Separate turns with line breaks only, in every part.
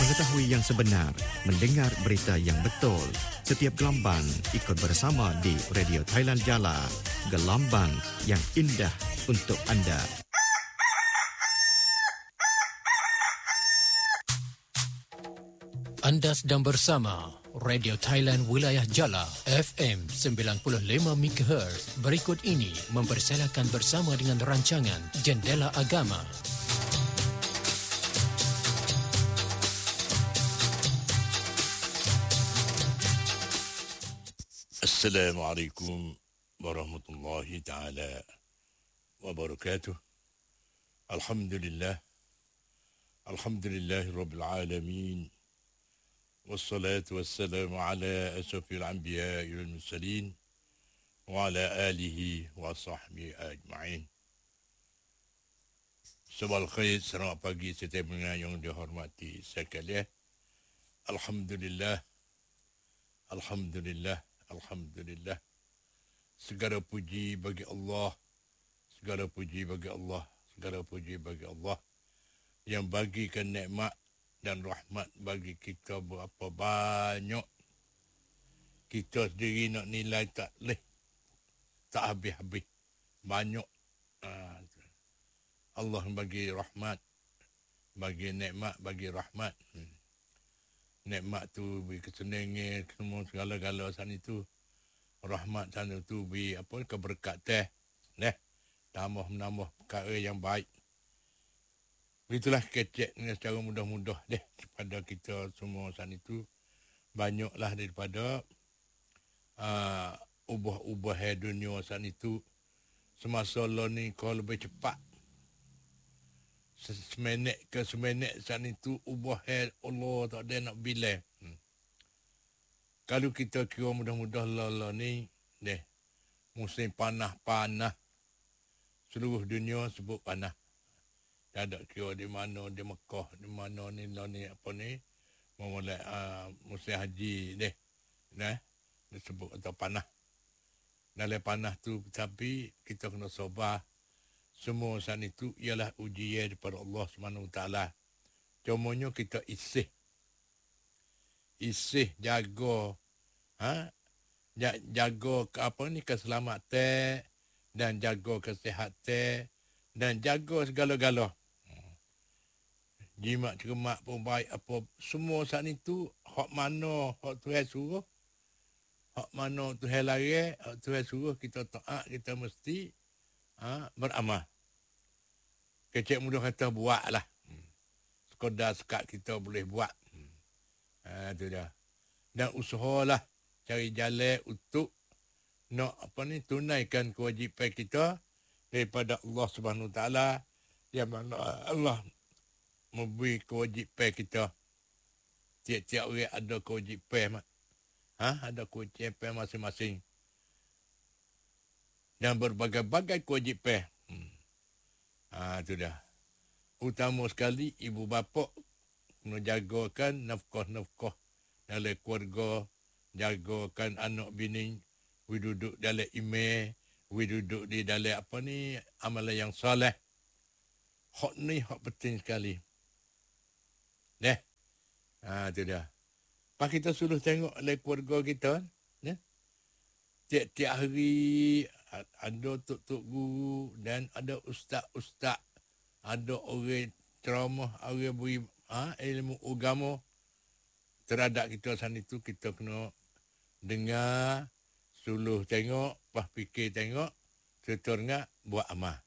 Mengetahui yang sebenar, mendengar berita yang betul. Setiap gelombang ikut bersama di Radio Thailand Jala. Gelombang yang indah untuk anda.
Anda sedang bersama Radio Thailand Wilayah Jala FM 95 MHz. Berikut ini mempersilakan bersama dengan rancangan Jendela Agama.
Assalamualaikum warahmatullahi ta'ala wabarakatuh. Alhamdulillah. Alhamdulillahi rabbil alamin. Wassalatu wassalamu ala ashrafil anbiya'i wal mursalin wa ala alihi wa sahbihi ajma'in. Sabal khair, selamat pagi setiap yang dihormati sekalian. Alhamdulillah. Alhamdulillah. Alhamdulillah. Segala puji bagi Allah. Segala puji bagi Allah. Segala puji bagi Allah yang bagikan nikmat dan rahmat bagi kita berapa banyak. Kita sendiri nak nilai tak leh. Tak habis-habis. Banyak. Allah bagi rahmat. Bagi nikmat, bagi rahmat. Nikmat tu beri kesenangan, semua segala-gala sana itu. Rahmat sana tu beri apa keberkatan. Tambah-menambah perkara yang baik. Itulah kecek dengan secara mudah-mudah kepada kita semua sana itu. Banyaklah daripada ubah-ubah dunia sana itu. Semasa lo ni kau lebih cepat. Semenit ke semenit sana itu ubah Allah tak ada nak bilang. Kalau kita kira mudah-mudah lah ni musim panah-panah. Seluruh dunia sebut panah. Tak ada kira di mana, di Mekah, di mana ni apa ni. Memulai musim haji disebut atau panah. Dalam panah tu tapi kita kena sabar. Semua sana itu ialah ujian daripada Allah SWT. Cumanya kita isih jaga jaga keselamatan dan jaga kesihatan dan jaga segala-gala. Jimat cermat pun baik apa semua sana itu hak mana hak Tuhan suruh, hak mana Tuhan larang, hak Tuhan suruh kita taat, kita mesti beramal. Kecik mudah kata buatlah. Sekadar sekat kita boleh buat. Itu dah. Dan usahalah cari jalan untuk nak tunaikan kewajipan kita daripada Allah Subhanahu Taala yang mana Allah memberi kewajipan kita. Tiap-tiap orang ada kewajipan. Ada kewajipan masing-masing. Dan berbagai-bagai kewajipan. Itu dah. Utama sekali ibu bapa kena jagakan nafkah-nafkah dalam keluarga, jagakan anak bini, we duduk dalam iman, we duduk di dalam amalan yang soleh. Hak ni hak penting sekali. Itu dah. Pak kita suruh tengok dalam keluarga kita, tiap-tiap hari ada tok-tok guru dan ada ustaz-ustaz, ada orang ceramah, orang beri ilmu agama terhadap kita sana itu. Kita kena dengar, suluh tengok, pas fikir tengok, serta dengar, buat amal.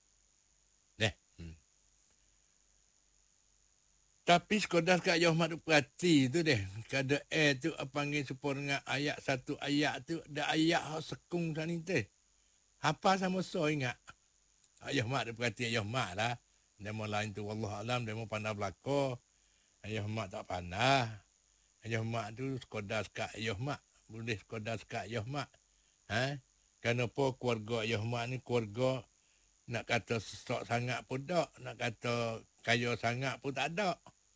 Tapi sekadar kat Yahmat tu perhati tu kada tu panggil sepuluh dengan ayat satu ayat tu, ada ayat sekung sana tu. Apa sama so ingat? Yahmat tu perhati Yahmat lah. Demo lain tu wallah alam, demo pandai belaka. Yahmat tak pandai. Yahmat tu sekadar kat Yahmat, boleh sekadar kat Yahmat. Kenapa keluarga Yahmat ni keluarga nak kata sesak sangat pun tak, nak kata kaya sangat pun tak ada.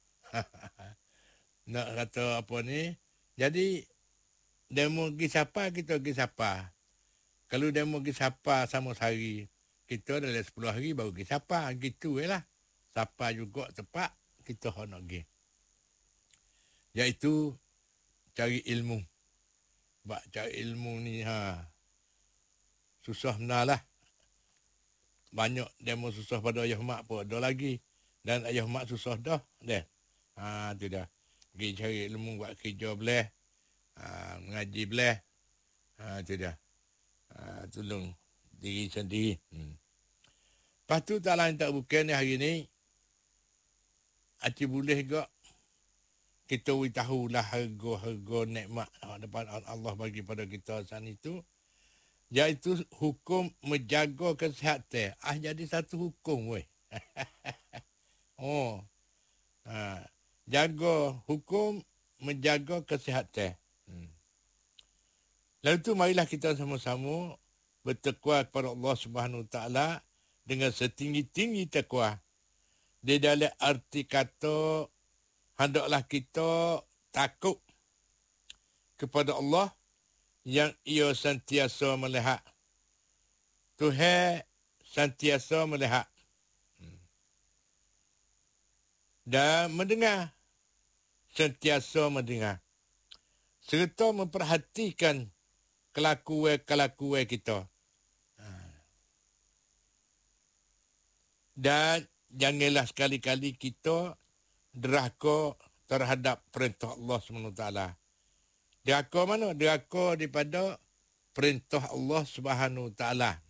Nak kata apa ni. Jadi demo pergi siapa, kita pergi siapa. Kalau demo pergi siapa sama sehari, kita dalam 10 hari baru pergi siapa. Gitu lah. Siapa juga tepat kita nak pergi. Iaitu cari ilmu. Sebab cari ilmu ni susah benar lah. Banyak demo susah pada ayah mak pun ada lagi. Dan ayah mak susah dah. Tu dah. Pergi cari ilmu buat kerja boleh. Mengaji boleh. Tu dah. Tolong diri sendiri. Lepas tu tak lain tak bukan ni hari ni. Acik boleh juga kita tahulah harga-harga nikmat depan Allah bagi pada kita saat itu. Iaitu hukum menjaga kesihatan. Jadi satu hukum weh. Jaga hukum menjaga kesihatan. Lalu tu marilah kita sama-sama bertakwa kepada Allah Subhanahu Wa Taala dengan setinggi-tinggi takwa. Di dalam arti kata hendaklah kita takut kepada Allah yang ia sentiasa melihat. Tuhan sentiasa melihat dan mendengar, sentiasa mendengar, serta memperhatikan kelakuan-kelakuan kita. Dan janganlah sekali-kali kita derhaka terhadap perintah Allah SWT. Derhaka mana? Derhaka daripada perintah Allah SWT.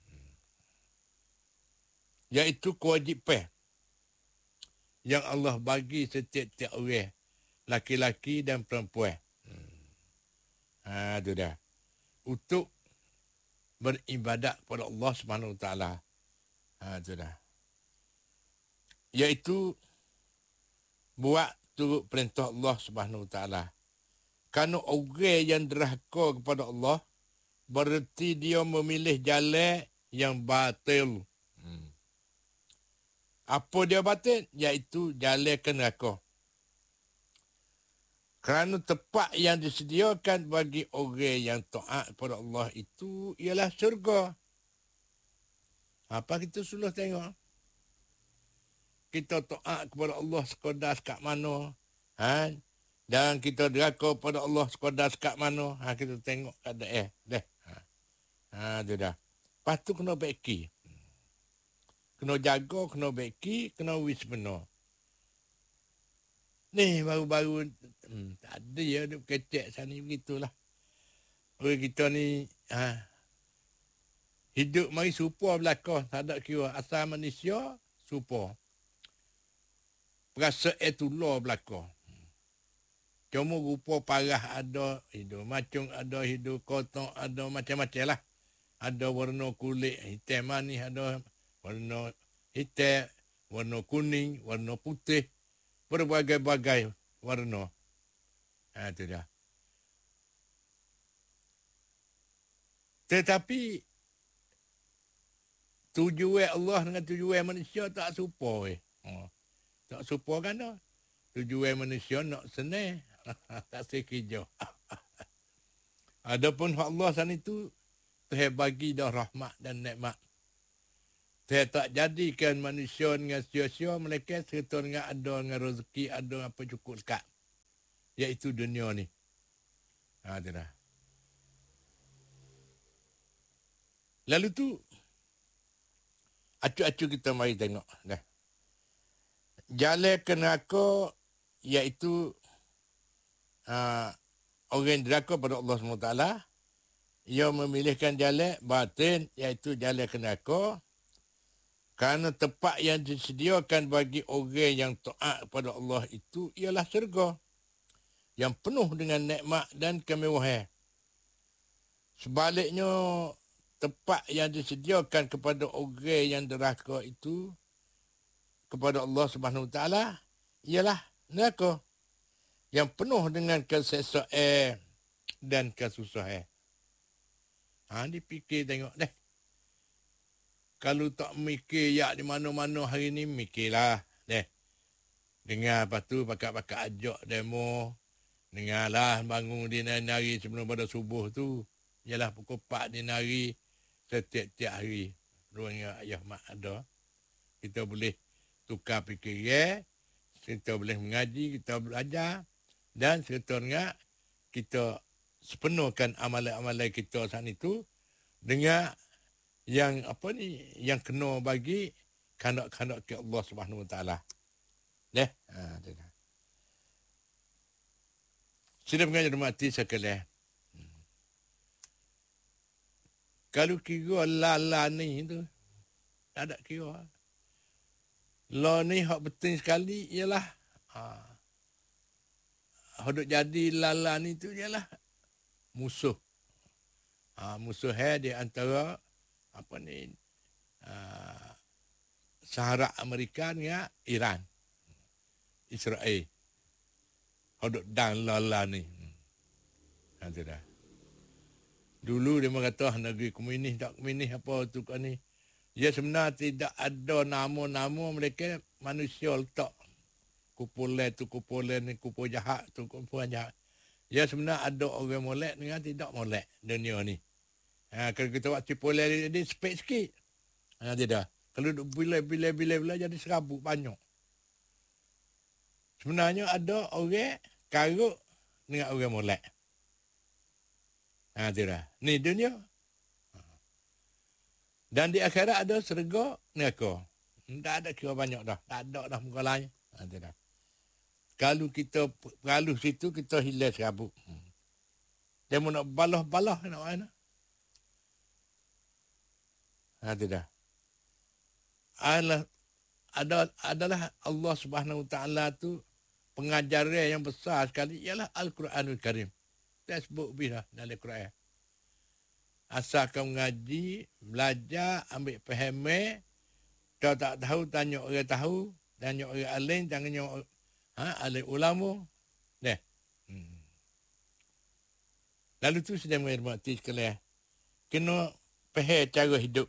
Iaitu kewajipan yang Allah bagi setiap-tiap orang, laki-laki dan perempuan. Itu dah. Untuk beribadat kepada Allah SWT. Itu dah. Iaitu buat turut perintah Allah SWT. Kerana orang yang derhaka kepada Allah, berarti dia memilih jalan yang batil. Apa dia batil? Iaitu jalan ke neraka. Kerana tempat yang disediakan bagi orang yang taat kepada Allah itu ialah syurga. Apa kita sudah tengok? Kita taat kepada Allah sekadar sekat mana. Dan kita derhaka kepada Allah sekadar sekat mana. Kita tengok keadaan. Itu dah. Lepas tu kena baiki. Kena jaga, kena baiki, kena wis benar. Ni baru-baru tak ada ya, duk kecek sana begitulah. Orang kita ni hidup mari serupa belakang, tak ada kira asal manusia serupa. Perasaan itu law belakang. Cuma rupa parah ada, hidup macung ada, hidup kotak ada, macam-macam lah. Ada warna kulit hitam manis, ada warna hitam, warna kuning, warna putih, berbagai-bagai warna. Itu dah. Tetapi tujuan Allah dengan tujuan manusia tak serupa. Tak serupa kan dah. Tujuan manusia nak senang. Tak sekejap. Adapun Allah sana itu, Tuhan bagi dah rahmat dan nikmat. Tuhan tak jadikan manusia dengan sia-sia, mereka serta dengan ada dengan rezeki, ada apa cukup dekat. Iaitu dunia ni. Itu dah. Lalu tu, acu-acu kita mari tengok. Dah. Jalan ke neraka, iaitu orang yang derhaka pada Allah SWT, ia memilihkan jalan batin, iaitu jalan ke neraka, kerana tempat yang disediakan bagi orang yang taat kepada Allah itu ialah syurga yang penuh dengan nikmat dan kemewahan. Sebaliknya, tempat yang disediakan kepada orang yang derhaka itu kepada Allah SWT ialah neraka yang penuh dengan kesesakan dan kesusahan. Dipikir tengok deh. Kalau tak mikir ya di mana-mana hari ni, mikirlah deh. Dengar lepas tu pakat-pakat ajak demo. Dengarlah bangun di nari sebelum pada subuh tu. Ialah pukul 4 di nari setiap-tiap hari. Ruangnya ayah mak ada. Kita boleh tukar fikiran. Kita boleh mengaji, kita belajar. Dan sebetulnya kita sepenuhkan amalan-amalan kita saat itu dengan yang yang kena bagi kandak-kandak ke Allah Subhanahu Wa Taala. Sudah mengajar mati sekali. Kalau kira lala ni tu, tak ada kira. Law ni hak penting sekali ialah hodok jadi lala ni tu ialah musuh. Musuh di antara Sahara Amerika dengan Iran. Israel. Hodok dan lala ni. Itu dah. Dulu dia mengatakan negeri komunis, tak komunis apa tu kan ni. Ya sebenarnya tidak ada nama-nama mereka manusia letak. Kumpulan tu kumpulan ni, kumpul jahat tu kumpulan jahat. Ya sebenarnya ada orang molek dengan tidak molek dunia ni. Kalau kita buat kumpulan dia sepek sikit. Tidak. Kalau bila jadi serabut banyak. Sebenarnya ada orang karut dengan orang molek. Tidak. Ni dunia. Dan di akhirat ada syurga, neraka. Tak ada kira banyak dah. Tak ada dah muka lain. Tidak. Kalau kita perlu situ, kita hilang serabut. Dia mau nak balah-balah, nak mana? Tidak. Adalah Allah Subhanahu Wa Taala tu pengajaran yang besar sekali ialah Al-Quranul Karim. Saya sebut bila dalam Quran. Asalkan mengaji, belajar, ambil faham. Kalau tak tahu, tanya orang tahu. Tanya orang alim, tanya alim ulama. Lalu tu sudah menghormati sekalian. Kena faham cara hidup.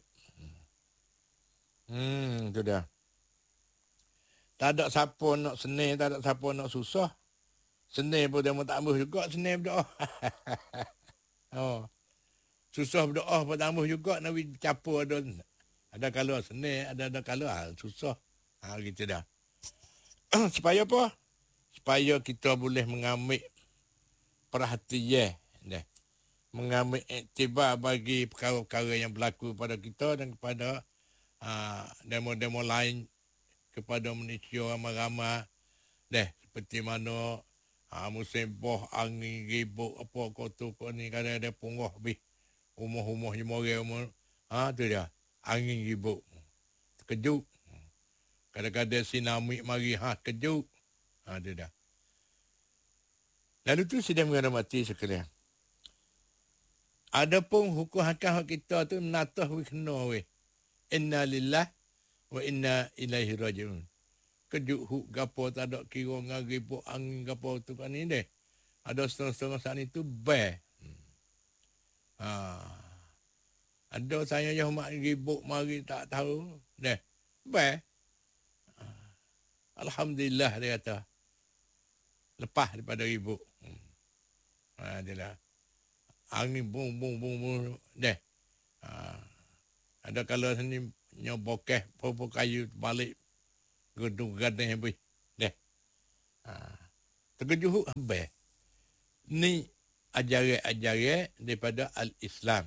Tu dah. Tak ada siapa nak senang, tak ada siapa nak susah. Senang pun dia mau tambah juga, senang berdoa. Susah berdoa pun tambah juga, Nabi capur ada. Ada kalau senang, ada kalau susah. Gitu dah. Supaya apa? Supaya kita boleh mengambil perhatian. Mengambil iktibar bagi perkara-perkara yang berlaku pada kita dan kepada demo-demo lain, kepada manusia ramai-ramai. Seperti mana musim boh, angin, ribut, apa kotor kau ni, kadang ada punggah habis. Umur-umur jemorang umur. Tu dia. Angin ribut. Terkejut. Kadang-kadang tsunami mari, kejut. Tu dah. Lalu tu sedang menghormati sekalian. Adapun hukum hakam kita tu menatah kena weh. Inna lillah wa inna ilaihi raji'un. Kejut huk gapo tak ada kira dengan ribut angin gapo tu kan ni deh. Ada setengah-setengah saat itu bear. Ada saya yang mak ribut mari tak tahu. Baik. Alhamdulillah dia kata. Lepas daripada ribut. Adalah. Angin bung. Ada kalau sini nyobokeh pokok kayu balik gedung gadang habis. Terkejut habis. Ni ajaran-ajaran daripada Al-Islam.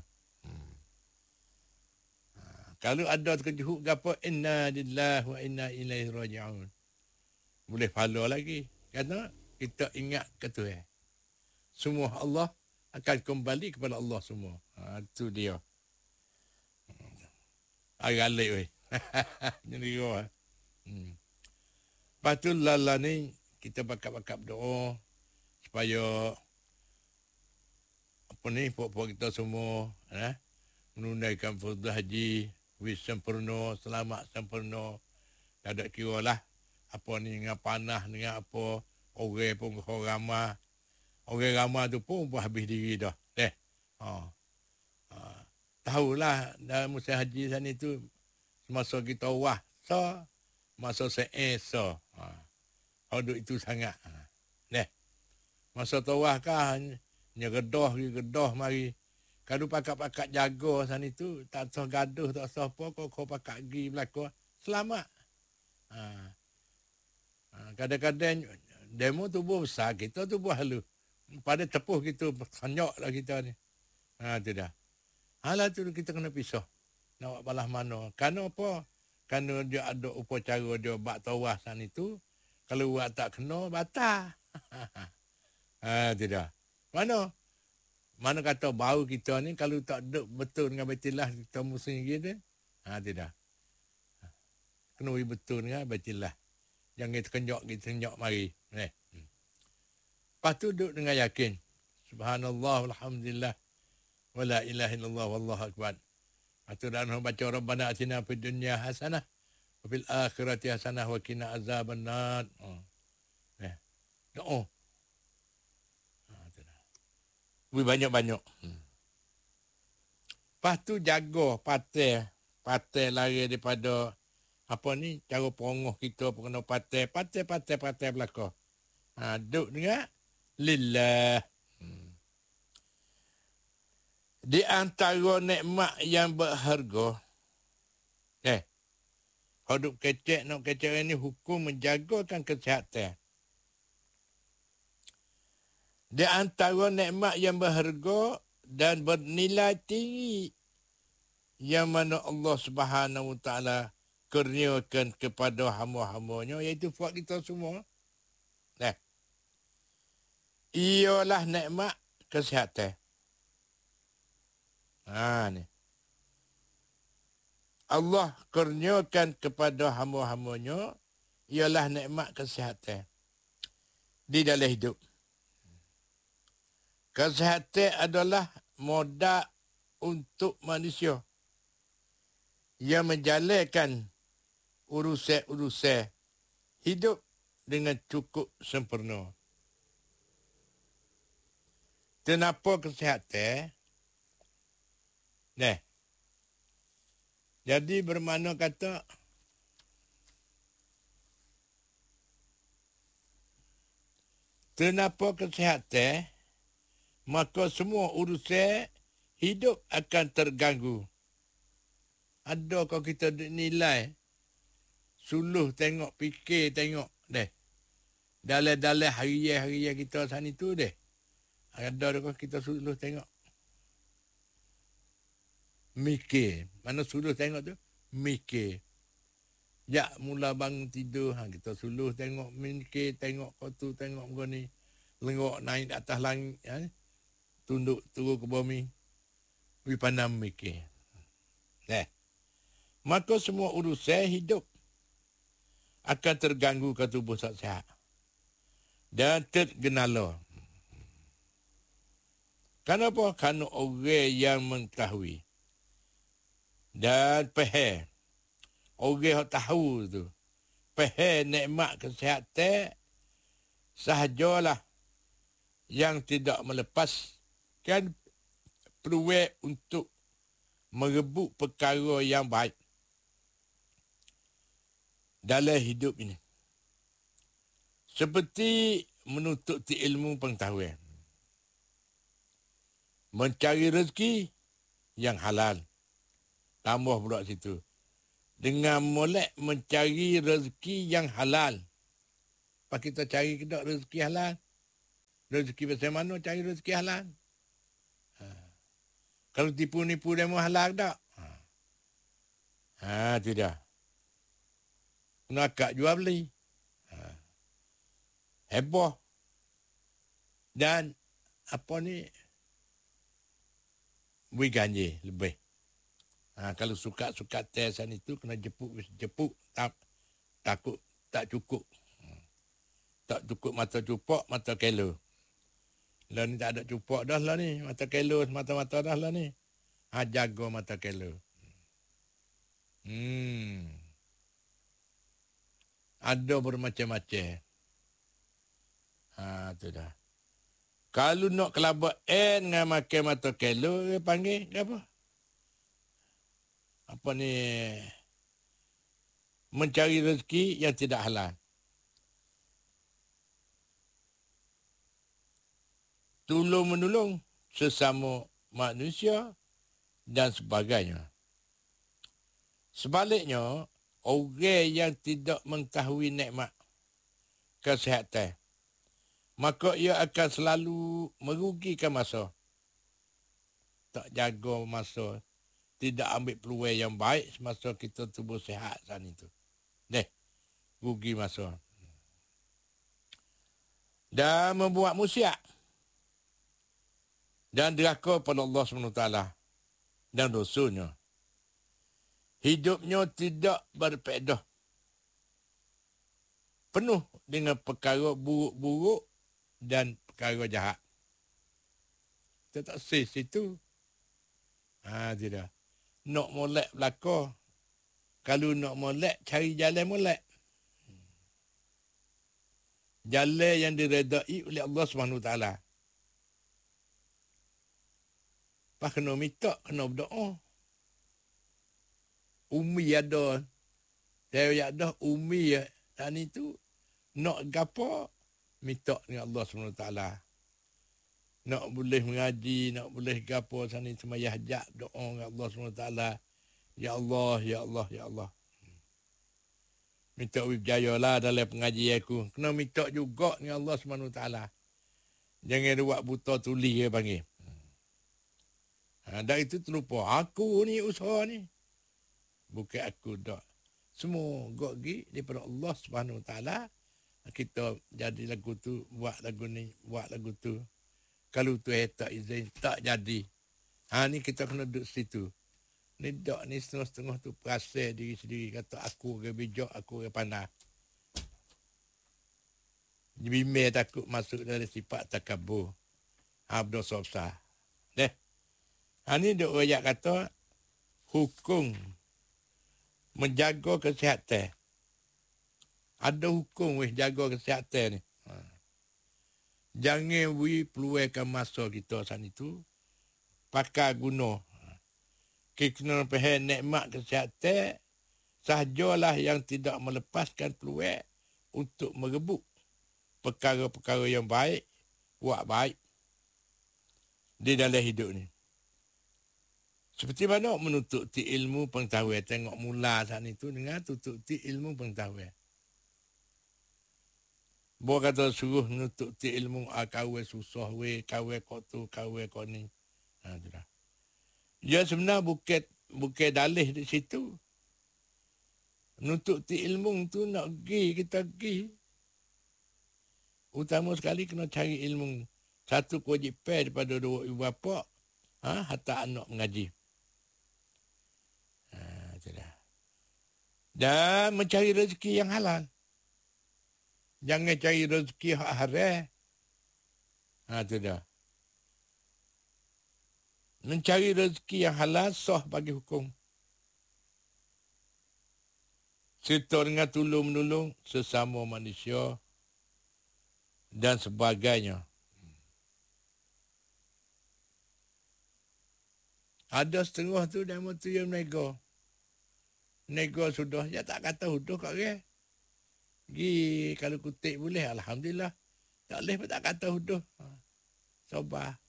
Kalau ada terkejut gapo, inna lillahi wa inna ilaihi raji'un. Boleh follow lagi. Kerana kita ingat ke Tuhan. Semua Allah akan kembali kepada Allah semua. Itu dia. Agak weh. Jadi gua. Lepas tu lala ni kita bakap-bakap doa supaya puak-puak kita semua menunaikan fardu haji wis sempurna, selamat sempurna. Tak ada kira lah apa ni dengan panah dengan apa, orang pun ramah. Orang ramah tu pun habis diri dah. Tahulah dalam musim haji sana tu semasa kita wah masa seesa. Hodok itu sangat. Masa tawah kan nyegedah mari. Kalau pakak-pakak jaga sana itu tak usah gaduh, tak usah apa, kau pakak pergi belakang selamat. Kadang-kadang Demo tubuh besar, kita tubuh halus. Pada tepuh kita, senyok lah kita ni. Tu dah. Hala tu kita kena pisah. Nak buat balas mana. Kerana apa? Kerana dia ada upacara dia bak tawasan itu. Kalau buat tak kena, batal. Tu dah. Mana kata bau kita ni, kalau tak duduk betul dengan Baitullah, kita musim gitu. Tu dah. Kena betul dengan Baitullah. Jangan terkenyok mari. Lepas tu duduk dengan yakin. Subhanallah, alhamdulillah. Wala ilaha illallah, wallahu akbar. Lepas tu dah baca Rabbana atina fid dunya hasanah. Wa fil akhirati hasanah wa qina azaban nar. Doa. Banyak-banyak. Lepas tu jaga patai lari daripada apa ni, cara perongoh kita pun kena patai belakang. Duduk dengan lillah. Di antara nikmat yang berharga, hidup kecek ini hukum menjagakan kesihatan. Di antara nikmat yang berharga dan bernilai tinggi yang mana Allah Subhanahu Wa Taala kurniakan kepada hamba-hambanya, iaitu buat kita semua. Ialah nikmat kesihatan. Ni. Allah kurniakan kepada hamba-hambanya ialah nikmat kesihatan di dalam hidup. Kesihatan adalah modal untuk manusia yang menjalankan urusan-urusan hidup dengan cukup sempurna. Kenapa kesihatan? Jadi bermakna kata kenapa kesihatan? Maka semua urusan hidup akan terganggu. Ada kalau kita nilai, suluh tengok, fikir tengok, dalam hari-hari kita sana tu Ada kalau kita suluh tengok. Mikir. Mana suluh tengok tu? Mikir. Ya, mula bangun tidur, kita suluh tengok, mikir, tengok kau tu, tengok kau ni. Lengok naik atas langit, tunduk turun ke bumi. Pandang mikir. Maka semua urusan hidup akan terganggu ke tubuh tak sihat. Dan tergenala. Kenapa? Kerana orang yang mengetahui. Dan faham. Orang yang tahu tu. Faham nikmat kesihatan. Sahajalah yang tidak melepaskan peluang untuk merebut perkara yang baik dalam hidup ini. Seperti menuntut ilmu pengetahuan. Mencari rezeki yang halal. Tambah pula situ. Dengan molek mencari rezeki yang halal. Apa kita cari kedok rezeki halal? Rezeki macam mana cari rezeki halal? Kalau tipu-nipu demo halal tak? Tidak. Nak jual beli. Heboh. Dan apa ni? Beri ganji lebih. Kalau suka-suka tesan itu kena jepuk. Takut tak cukup. Tak cukup mata cupak, mata kelo. Lah ni tak ada cupak dah lah ni. Mata kelo, mata-mata dah lah ni. Jaga mata kelo. Ada bermacam-macam. Tu dah. Kalau nak kelabak dengan makan mata kelo, dia panggil apa? Apa ni? Mencari rezeki yang tidak halal. Tolong-menolong sesama manusia dan sebagainya. Sebaliknya, orang yang tidak mengetahui nikmat kesihatan maka ia akan selalu merugikan masa. Tak jaga masa, tidak ambil peluang yang baik semasa kita tubuh sihat saat itu. Rugi masa. Dan membuat musiak. Dan deraka pada Allah SWT. Dan dosanya. Hidupnya tidak berfaedah. Penuh dengan perkara buruk-buruk dan perkara jahat. Kita tak say situ. Tidak. Nak molek belakang. Kalau nak molek, cari jalan molek. Jalan yang diredai oleh Allah SWT. Pas kena minta, kena berdoa. Umi ada. Saya ada umi dan itu. Nak gapo, minta dengan Allah SWT. Nak boleh mengaji, nak boleh gapo sana semayah hajat, doa dengan Allah SWT. Ya Allah, ya Allah, ya Allah. Minta berjaya lah dalam pengajian aku. Kena minta juga dengan Allah SWT. Jangan buat buta tuli dia panggil. Dan itu terlupa. Aku ni usaha ni. Bukan aku dah. Semua gok-gi daripada Allah SWT. Kita jadi lagu tu, buat lagu ni, buat lagu tu. Kalau tu tak izin, tak jadi. Ni kita kena duduk situ. Ni dak ni setengah-setengah tu perasa diri sendiri. Kata aku ke bijak, aku ke pandai. Bimel takut masuk dari sifat takabur. Berdosa besar. Ni dia ayat kata, hukum menjaga kesihatan. Ada hukum jaga kesihatan ni. Jangan peluangkan masa kita saat itu. Pakai guna. Kita faham nikmat kesihatan, sahajalah yang tidak melepaskan peluang untuk merebut perkara-perkara yang baik, buat baik di dalam hidup ni. Seperti mana menuntut ilmu pengetahuan. Tengok mula saat itu dengan tutup ilmu pengetahuan. Bawa kata suruh menuntut ilmu, kawai susah, kawai kau tu, kawai kau ni. Itulah. Ya sebenarnya bukan dalih di situ. Menuntut ilmu tu nak pergi, kita pergi. Utama sekali kena cari ilmu. Satu kewajipan daripada dua ibu bapa, hatta anak mengaji. Dan mencari rezeki yang halal. Jangan cari rezeki hak haram. Itu dah. Mencari rezeki yang halal sah bagi hukum. Serta dengan tolong-menolong sesama manusia dan sebagainya. Ada setengah tu demo tu yang nego. Nego sudah, ya tak kata huduh kat orang. Gi kalau kutip boleh, alhamdulillah. Tak boleh pun tak kata huduh. Sabar.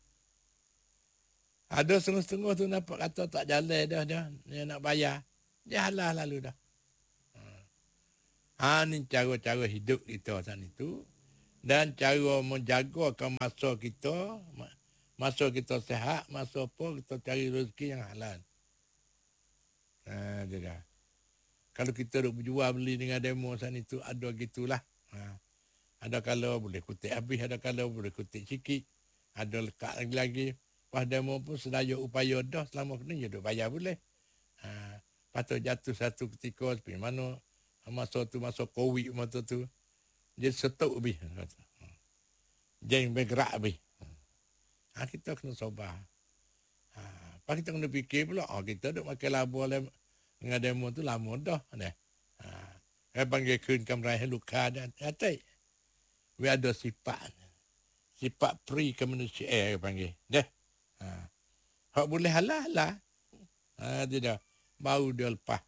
Ada setengah-setengah tu nampak kata tak jalan dah dia nak bayar. Dia halal lalu dah. Ni cara-cara hidup kita saat itu. Dan cara menjagakan masa kita sihat, masa apa kita cari rezeki yang halal. Dia dah. Kalau kita duk berjual beli dengan demo saat itu, ada gitulah. Ada kalau boleh kutip habis, ada kalau boleh kutip sikit. Ada lekat lagi-lagi. Pas demo pun sedaya upaya dah selama kena dia duk bayar boleh. Patut jatuh satu ketika seperti mana masa tu, masa COVID masa tu. Dia setuk habis. Jangan bergerak habis. Kita kena sabar. Pas kita kena fikir pula, kita duk makan laba dengan demo tu lama dah. Saya panggil kun kamrai luka dan atai. We ada sifat. Sifat pri kemanusiaan saya panggil. Hak boleh halal lah. Tidak. Baru dia lepas.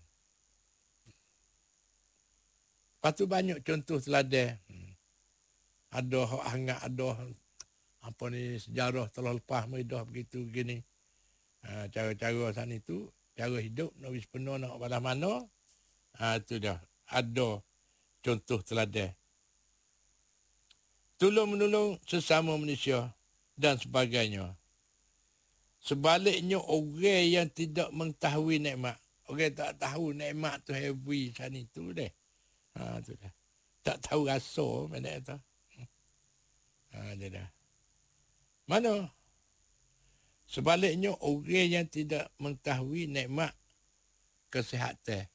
Lepas tu banyak contoh teladan. Ada hak hangat, ada apa ni sejarah telah lepas medah begitu begini. Cara-cara sana itu, cara hidup nak penuh nak pada mana. Itu dah. Ada contoh teladan. tolong-menolong sesama manusia dan sebagainya. Sebaliknya orang yang tidak mengetahui nikmat, orang tak tahu nikmat tu heavy sana itu deh. Tu dah. Tak tahu rasa mana tu. Dia dah. Mana? Sebaliknya orang yang tidak mengetahui nikmat kesihatan.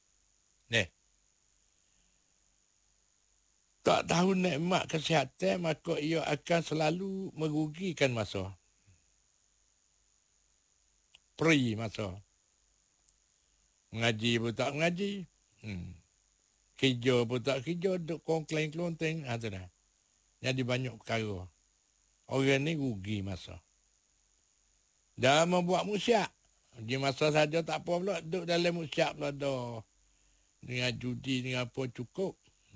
Tak tahu nikmat kesihatan, maka ia akan selalu merugikan masa. Peri masa. Mengaji pun tak mengaji. Kerja pun tak kerja, duk komplain-klonteng. Tu dah. Jadi banyak perkara. Orang ni rugi masa. Dah membuat musyak. Di masa saja tak apa pula. Duduk dalam musyak pula dah. Dengan judi, dengan apa cukup.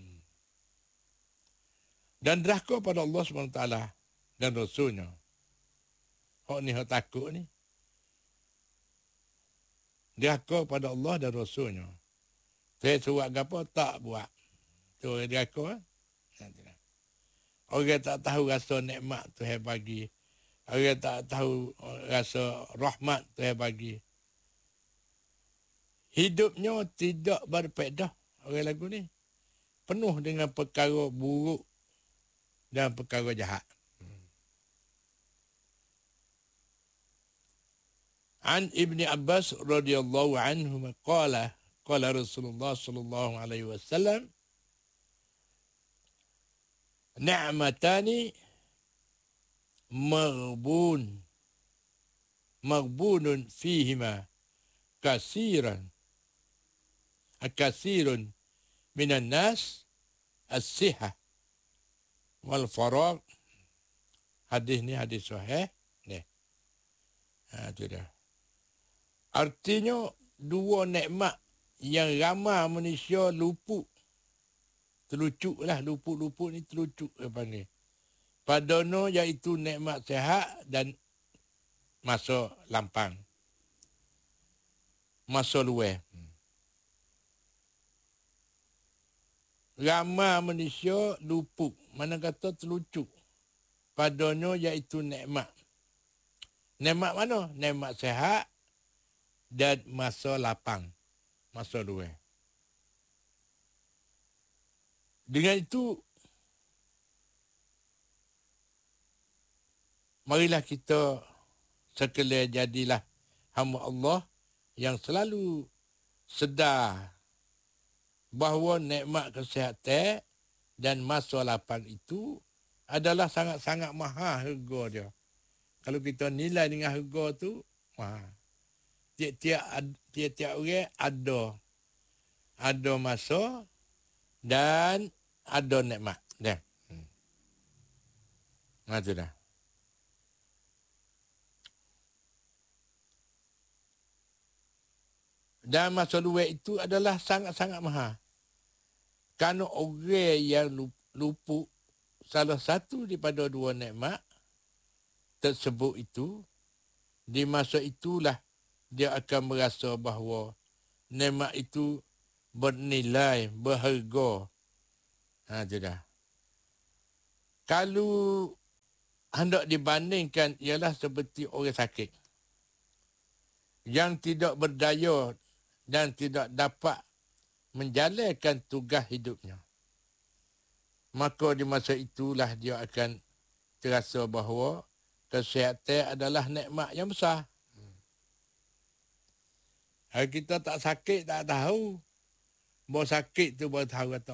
Dan derhaka pada Allah SWT dan Rasulnya. Hak ni hak takut ni. Derhaka pada Allah dan Rasulnya. Saya suruh apa tak buat. Tu orang derhaka. Orang tak tahu rasa nikmat Tuhan bagi. Orang tak tahu rasa rahmat Tuhan bagi. Hidupnya tidak berfaedah. Orang lagu ni. Penuh dengan perkara buruk dan perkara jahat. An Ibn Abbas radhiyallahu anhu qala Rasulullah sallallahu alaihi wasallam ni'matani maghbunun fihima kasiran minan nas as-sihah wal farag. Hadis ni hadis sahih ni. Tu dah. Artinya dua nikmat yang ramai manusia luput. Terlucuk lah, luput-luput ni terlucuk apa ni. Padanya iaitu nikmat sihat dan masa lampang. Masa luar. Ramai manusia luput. Mana kata terlucuk. Padanya iaitu nikmat. Nikmat mana? Nikmat sihat dan masa lapang. Masa luar. Dengan itu, marilah kita sekalian jadilah hamba Allah yang selalu sedar bahawa nikmat kesihatan dan masa lapang itu adalah sangat-sangat mahal harga dia. Kalau kita nilai dengan harga tu, mahal. Tiap-tiap orang ada masa dan ada nikmat. Dah. Tu dah. Dan masa luar itu adalah sangat-sangat mahal. Kerana orang yang luput salah satu daripada dua nikmat tersebut itu, di masa itulah dia akan merasa bahawa nikmat itu bernilai, berharga. Tu dah. Kalau hendak dibandingkan ialah seperti orang sakit yang tidak berdaya dan tidak dapat menjalankan tugas hidupnya. Maka di masa itulah dia akan terasa bahawa kesihatan adalah nikmat yang besar. Kalau kita tak sakit, tak tahu. Bahawa sakit tu baru tahu kata,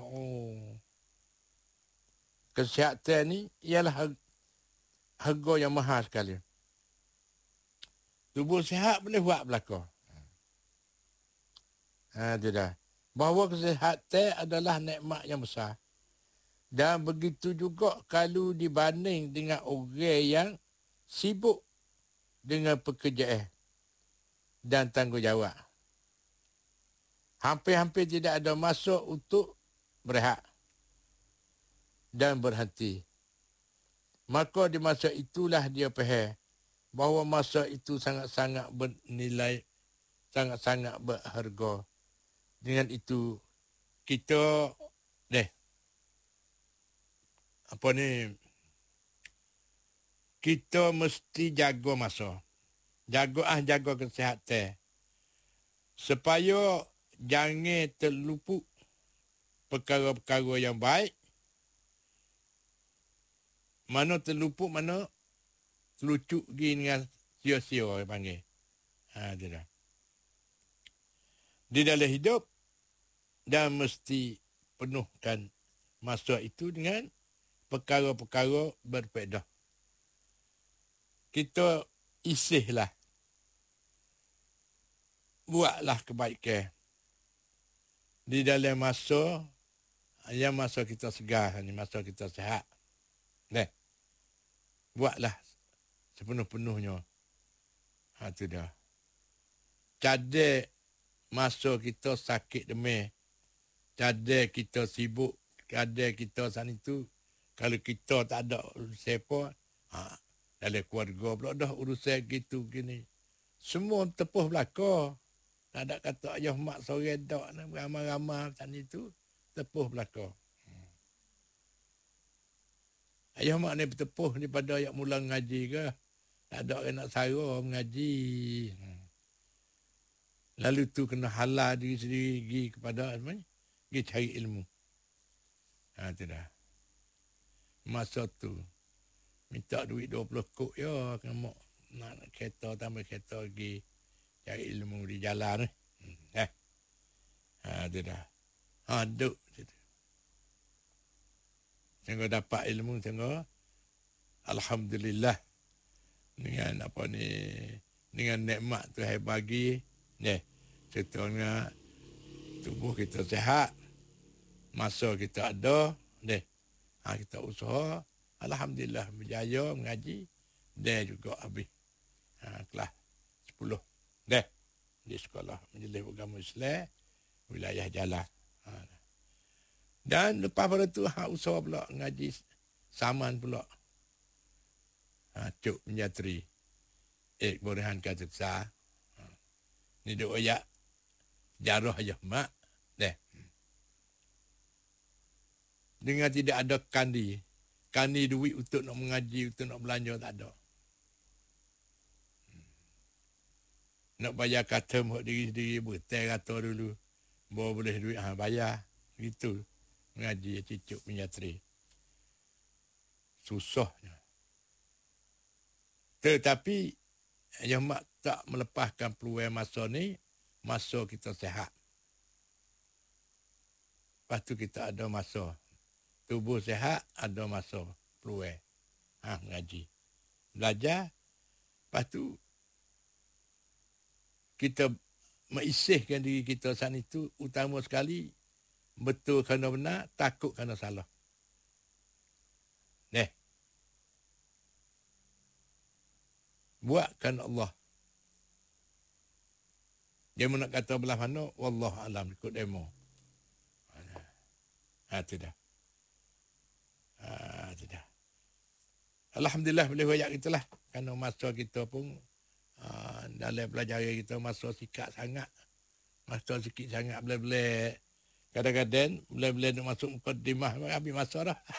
kesihatan ni ialah harga yang mahal sekali. Tubuh sihat boleh buat belakang. Tu dah. Bahawa kesihatan adalah nikmat yang besar. Dan begitu juga kalau dibanding dengan orang yang sibuk dengan pekerjaan dan tanggungjawab. Hampir-hampir tidak ada masa untuk berehat dan berhenti. Maka di masa itulah dia faham bahawa masa itu sangat-sangat bernilai, sangat-sangat berharga. Dengan itu, kita apa ni, kita mesti jaga masa. Jaga kesihatan. Supaya jangan terlupa perkara-perkara yang baik. Mana terlupa, mana terlucuk pergi dengan sia-sia orang panggil. Itu dah. Di dalam hidup, dan mesti penuhkan masa itu dengan perkara-perkara berfaedah. Kita isihlah. Buatlah kebaikan. Di dalam masa kita segar ni, masa kita sihat. Buatlah sepenuh-penuhnya. Itu dah. Cadai masa kita sakit demam. Cadai kita sibuk. Cadai kita sana itu. Kalau kita tak ada siapa, dalam keluarga pula dah urusan gitu gini. Semua tepuh belaka. Tak ada kata ayah mak sore dak ramai-ramai macam itu. Tepuh belaka. Ayah mak ni bertepuh daripada ayah mula ngaji ke. Tak ada orang nak sarah mengaji. Lalu tu kena halal diri sendiri pergi kepada apa ni? Pergi cari ilmu. Itu dah. Masa tu minta duit 20 kok ya, kena nak kereta tambah kereta pergi cari ilmu di jalan ni. Itu dah. Duduk situ. Sehingga dapat ilmu, sehingga alhamdulillah dengan apa ni, dengan nikmat Tuhan bagi, contohnya tubuh kita sihat, masa kita ada, kita usaha, alhamdulillah berjaya mengaji, dia juga habis kelas 10 di sekolah Majlis Agama Islam wilayah Jalan. Dan lepas pada tu usaha pula ngaji saman pula. Cuk Menjateri. Borehan Kazaksa. Ni dia ayat sejarah ayah mak. Dengan tidak ada kandi. Kandi duit untuk nak mengaji, untuk nak belanja tak ada. Nak bayar kata mak diri sendiri, bertai kata dulu. Bawa boleh duit, bayar. Gitu. Mengaji Cicuk Menjateri. Susahnya. Tetapi ayah mak tak melepaskan peluang masa ni, masa kita sihat. Lepas tu kita ada masa. Tubuh sihat, ada masa peluang. Mengaji. Belajar. Lepas tu kita mengisihkan diri kita saat itu, utama sekali, betul kerana benar, takut kerana salah. Buat kerana Allah. Dia nak kata belah mana, wallahu alam, ikut demo. Itu dah. Itu dah. Alhamdulillah boleh wayak kita lah. Kerana masa kita pun, dalam pelajaran kita, masa sikap sangat. Masa sikit sangat boleh-boleh. Kadang-kadang boleh-boleh nak masuk mukadimah, habis masa dah.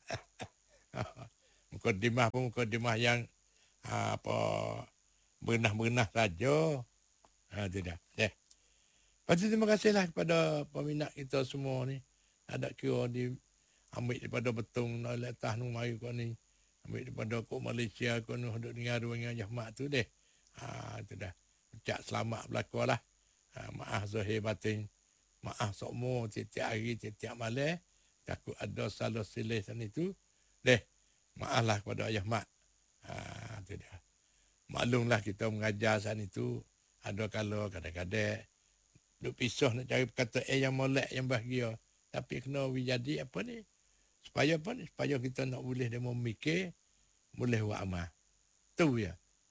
Mukadimah pun mukadimah yang berenah-berenah saja. Itu dah. Lepas tu terima kasihlah kepada peminat kita semua ni. Ada kira ambil daripada Betong, nak letak nu mari kau ni. Ambil daripada kau Malaysia, kau ni duduk dengar dengan Jahmat tu deh. Itu dah. Ucap selamat belaka lah. Maaf zahir batin. Maaf sokmo tiap-tiap hari, tiap-tiap malam. Takut ada salah silih sana itu. Maaflah kepada Ayah Mat. Itu dia. Maklumlah kita mengajar sana itu. Ada kalau kadang-kadang duk pisah nak cari perkataan yang molek, yang bahagia. Tapi kena jadi apa ni? Supaya apa ni? Supaya kita nak boleh dia memikir, boleh buat amal. Tu ya.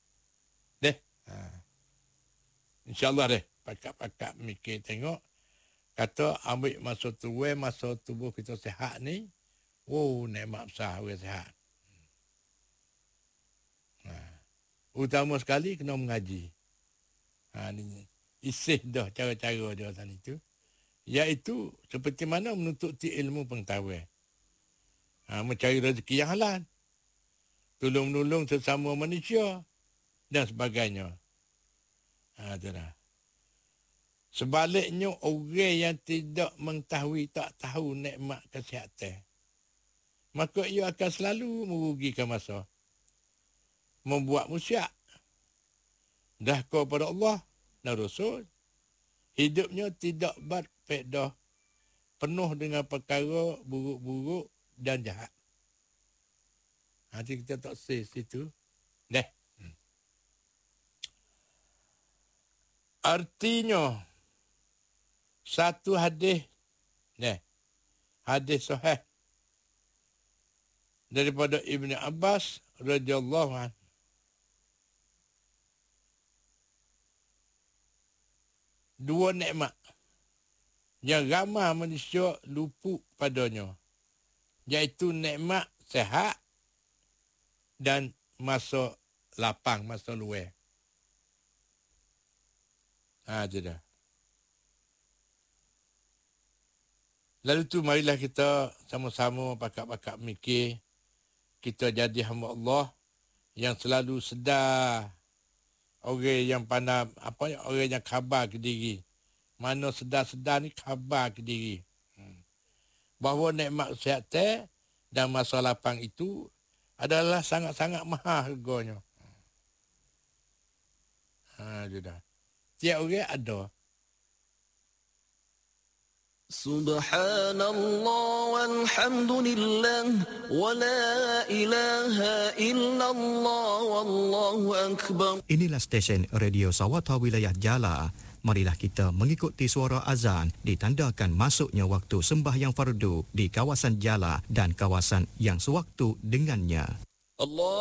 InsyaAllah pakat mikir tengok. Kata ambil masa tua, masa tubuh kita sihat ni. Nikmat besar orang sihat. Utama sekali kena mengaji. Isih dah cara-cara dia sana itu. Iaitu seperti mana menuntut ilmu pengetahuan. Mencari rezeki yang halal. Tolong-menolong sesama manusia dan sebagainya. Itulah. Sebaliknya, orang yang tidak mengetahui, tak tahu nikmat kesihatan, maka ia akan selalu merugikan masa, membuat musyak, dahka pada Allah dan Rasul. Hidupnya tidak berfaedah, penuh dengan perkara buruk-buruk dan jahat. Nanti kita tak say situ. Artinya, satu hadis, hadis sahih daripada Ibn Abbas radhiyallahu anhu. Dua nikmat yang ramai manusia luput padanya, iaitu nikmat sehat dan masa lapang, masa luar. Itu dah. Lalu tu marilah kita sama-sama pakak-pakak mikir, kita jadi hamba Allah yang selalu sedar, orang yang pandai, orang yang khabar ke diri. Mana sedar-sedar ni khabar ke diri. Bahawa nikmat kesihatan dan masa lapang itu adalah sangat-sangat mahal harganya. Itu dah. Tiap orang ada.
Subhanallah walhamdulillah wa la ilaha illallah wallahu akbar.
Inilah stesen Radio Sawata Wilayah Jala. Marilah kita mengikuti suara azan ditandakan masuknya waktu sembahyang fardu di kawasan Jala dan kawasan yang sewaktu dengannya.
Allah